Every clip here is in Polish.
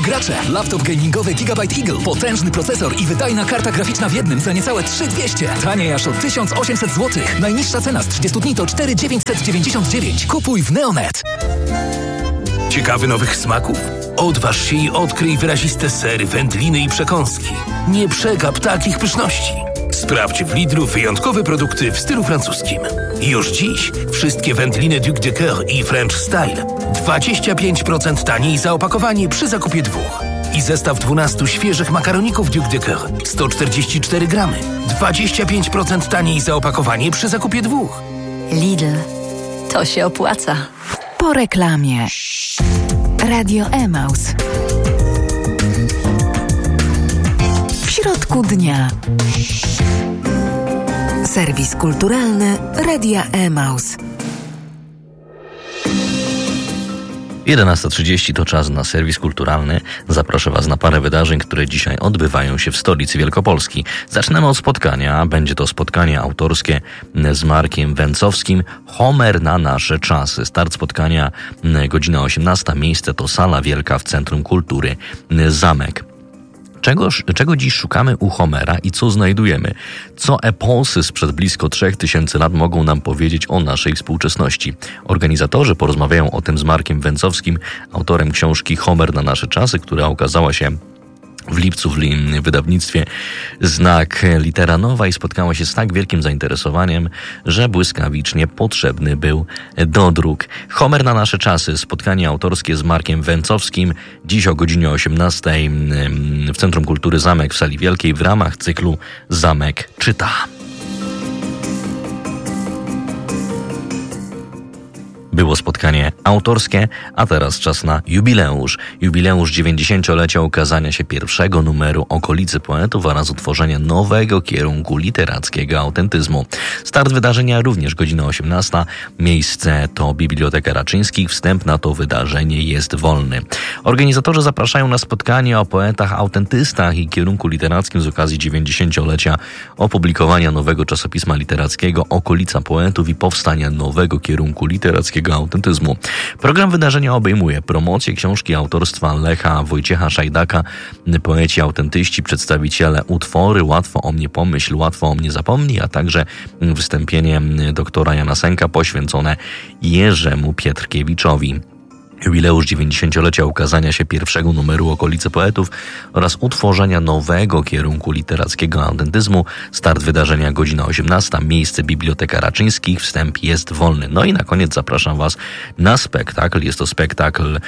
gracze. Laptop gamingowy Gigabyte Eagle. Potężny procesor i wydajna karta graficzna w jednym za niecałe 3200. Taniej aż o 1800 zł. Najniższa cena z 30 dni to 4999. Kupuj w Neonet. Ciekawy nowych smaków? Odważ się i odkryj wyraziste sery, wędliny i przekąski. Nie przegap takich pyszności. Sprawdź w Lidlu wyjątkowe produkty w stylu francuskim. Już dziś wszystkie wędliny Duc de Coeur i French Style 25% taniej za opakowanie przy zakupie 2. I zestaw 12 świeżych makaroników Duc de Coeur 144 gramy. 25% taniej za opakowanie przy zakupie 2. Lidl. To się opłaca. Po reklamie. Radio Emaus. W środku dnia. Serwis kulturalny Radia Emaus. 11:30 to czas na serwis kulturalny. Zaproszę Was na parę wydarzeń, które dzisiaj odbywają się w stolicy Wielkopolski. Zaczynamy od spotkania. Będzie to spotkanie autorskie z Markiem Węcowskim. Homer na nasze czasy. Start spotkania godzina 18. Miejsce to Sala Wielka w Centrum Kultury Zamek. Czego dziś szukamy u Homera i co znajdujemy? Co eposy sprzed blisko 3000 lat mogą nam powiedzieć o naszej współczesności? Organizatorzy porozmawiają o tym z Markiem Węcowskim, autorem książki Homer na nasze czasy, która ukazała się w lipcu w wydawnictwie Znak Litera Nowa i spotkała się z tak wielkim zainteresowaniem, że błyskawicznie potrzebny był do druk. Homer na nasze czasy. Spotkanie autorskie z Markiem Węcowskim. Dziś o godzinie 18 w Centrum Kultury Zamek w Sali Wielkiej w ramach cyklu Zamek czyta. Było spotkanie autorskie, a teraz czas na jubileusz. Jubileusz 90-lecia ukazania się pierwszego numeru Okolicy Poetów oraz utworzenia nowego kierunku literackiego autentyzmu. Start wydarzenia również godzina 18. Miejsce to Biblioteka Raczyńskich. Wstęp na to wydarzenie jest wolny. Organizatorzy zapraszają na spotkanie o poetach autentystach i kierunku literackim z okazji 90-lecia opublikowania nowego czasopisma literackiego Okolica Poetów i powstania nowego kierunku literackiego autentyzmu. Program wydarzenia obejmuje promocję książki autorstwa Lecha Wojciecha Szajdaka, poeci autentyści, przedstawiciele utwory Łatwo o mnie pomyśl, łatwo o mnie zapomnij, a także wystąpienie doktora Jana Sęka poświęcone Jerzemu Pietrkiewiczowi. Jubileusz 90-lecia ukazania się pierwszego numeru Okolicy Poetów oraz utworzenia nowego kierunku literackiego autentyzmu. Start wydarzenia godzina 18. Miejsce Biblioteka Raczyńskich. Wstęp jest wolny. No i na koniec zapraszam Was na spektakl. Jest to spektakl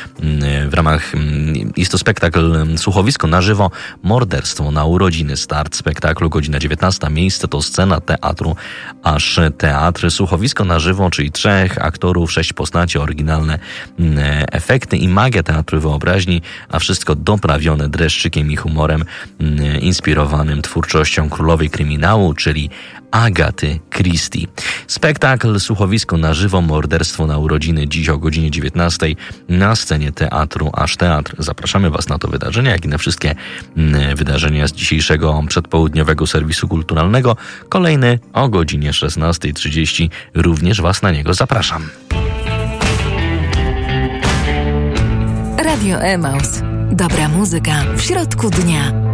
Słuchowisko na żywo. Morderstwo na urodziny. Start spektaklu godzina 19. Miejsce to scena teatru Aż Teatr. Słuchowisko na żywo, czyli 3 aktorów, 6 postaci, oryginalne efekty i magia teatru wyobraźni, a wszystko doprawione dreszczykiem i humorem inspirowanym twórczością królowej kryminału, czyli Agaty Christie. Spektakl Słuchowisko na żywo, morderstwo na urodziny dziś o godzinie 19 na scenie teatru Aż Teatr. Zapraszamy Was na to wydarzenie, jak i na wszystkie wydarzenia z dzisiejszego przedpołudniowego serwisu kulturalnego. Kolejny o godzinie 16:30. Również Was na niego zapraszam. Radio Emaus. Dobra muzyka w środku dnia.